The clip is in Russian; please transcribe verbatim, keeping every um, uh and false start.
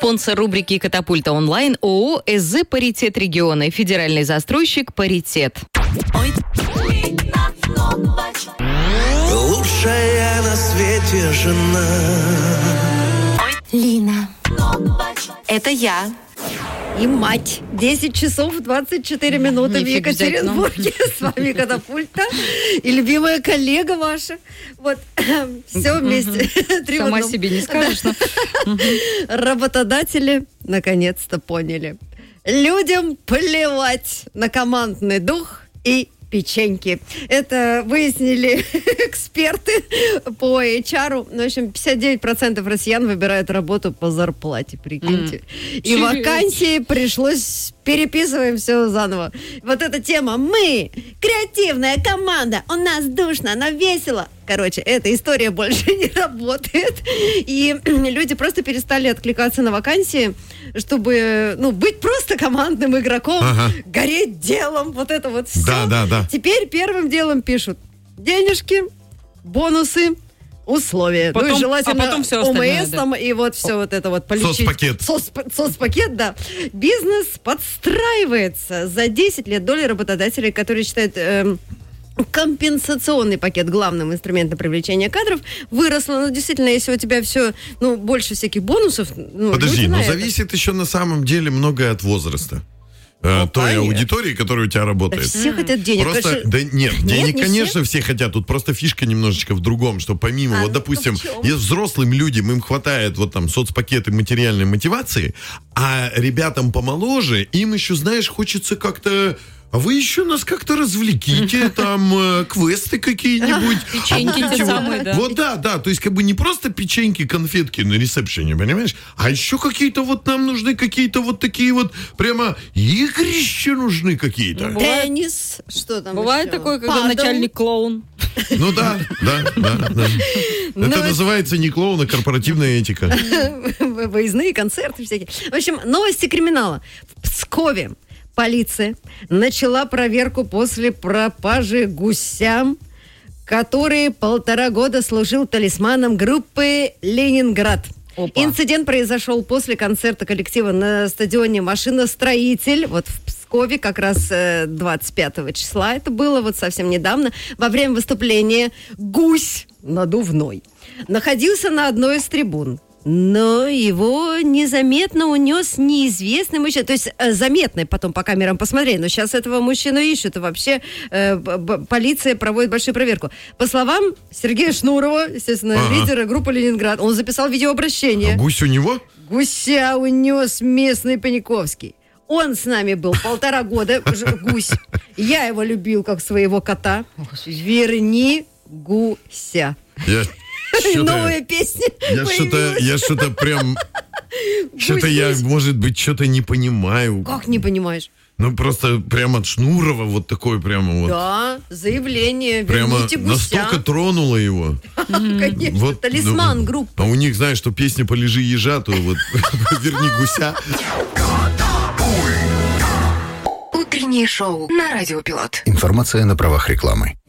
Спонсор рубрики «Катапульта онлайн» ООО «СЗ Паритет Региона» и федеральный застройщик «Паритет». Лучшая на свете жена. Лина, это я. И мать. десять часов двадцать четыре минуты в Екатеринбурге. С вами Катапульта. И любимая коллега ваша. Вот. Все вместе. Сама себе не скажешь. Работодатели наконец-то поняли. Людям плевать на командный дух и печеньки. Это выяснили эксперты по эйч ар. В общем, пятьдесят девять процентов россиян выбирают работу по зарплате, прикиньте. Mm. И вакансии пришлось переписываем все заново. Вот эта тема. Мы креативная команда. У нас душно, но весело. Короче, эта история больше не работает. И люди просто перестали откликаться на вакансии, чтобы, ну, быть просто командным игроком, ага. гореть делом, вот это вот все. Да, да, да. Теперь первым делом пишут денежки, бонусы, условия. Потом, ну и желательно а потом все остальное, ОМС там, да. и вот все вот это вот получить. Соцпакет. Соц, соцпакет, да. Бизнес подстраивается. За десять лет доля работодателей, которые считают... Эм, компенсационный пакет главным инструментом привлечения кадров выросла. Ну, действительно, если у тебя все, ну, больше всяких бонусов... Ну, подожди, но это... зависит еще на самом деле многое от возраста. Ну, той понятно. Аудитории, которая у тебя работает. Да все mm. хотят денег. Просто, конечно... да нет, нет денег, не конечно, все? все хотят. Тут просто фишка немножечко в другом, что помимо, а, вот, допустим, ну, есть взрослым людям, им хватает вот там соцпакеты материальной мотивации, а ребятам помоложе, им еще, знаешь, хочется как-то... А вы еще нас как-то развлеките, там, э, квесты какие-нибудь. Печеньки те самые, да. Вот да, да, то есть как бы не просто печеньки, конфетки на ресепшене, понимаешь? А еще какие-то вот нам нужны какие-то вот такие вот прямо игрища нужны какие-то. Бывает, теннис, что там бывает еще? такое, когда Падал. начальник клоун. Ну да, да, да, да. Это называется не клоун, а корпоративная этика. Выездные концерты всякие. В общем, новости криминала. В Пскове полиция начала проверку после пропажи гуся, который полтора года служил талисманом группы «Ленинград». Опа. Инцидент произошел после концерта коллектива на стадионе «Машиностроитель». Вот в Пскове как раз двадцать пятого числа это было, вот совсем недавно. Во время выступления гусь надувной находился на одной из трибун. Но его незаметно унес неизвестный мужчина. То есть э, заметный потом по камерам посмотреть. Но сейчас этого мужчину ищут. И вообще э, б- полиция проводит большую проверку. По словам Сергея Шнурова, естественно, ага. лидера группы «Ленинград», он записал видеообращение. А гусь у него? Гуся унес местный Паниковский. Он с нами был полтора года, гусь. Я его любил как своего кота. Верни гуся. Я... Что-то, новая песня я что-то, я что-то прям... Что-то я, может быть, что-то не понимаю. Как не понимаешь? Ну, просто прям от Шнурова вот такое прямо вот... Да, заявление, прямо верните гуся. настолько тронуло его. Конечно, вот, талисман ну, группы. А у них, знаешь, что песня «Полежи ежа», то вот «Верни гуся». Утреннее шоу на Радио Пилот. Информация на правах рекламы.